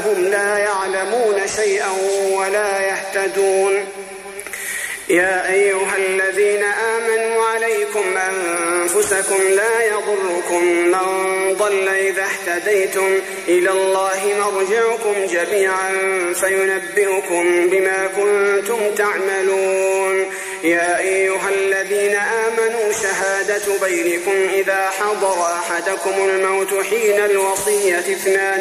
فهم لا يعلمون شيئا ولا يهتدون. يا أيها الذين آمنوا عليكم أنفسكم لا يضركم من ضل إذا اهتديتم إلى الله مرجعكم جميعا فينبئكم بما كنتم تعملون. يا أيها الذين آمنوا شهادة بينكم إذا حضر أحدكم الموت حين الوصية اثنان